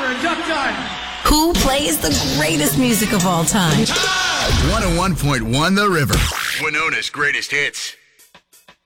duck time. Who plays the greatest music of all time? 101.1 The River. Winona's greatest hits.